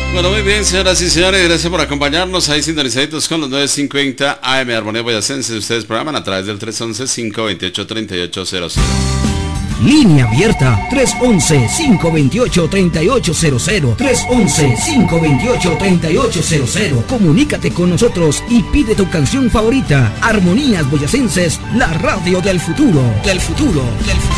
Bueno, muy bien, señoras y señores, gracias por acompañarnos ahí sintonizaditos con los 950 AM Armonía Boyacense. Ustedes programan a través del 311-528-3800. Línea abierta 311-528-3800. 311-528-3800. Comunícate con nosotros y pide tu canción favorita. Armonías Boyacenses, la radio del futuro. Del futuro. Del futuro.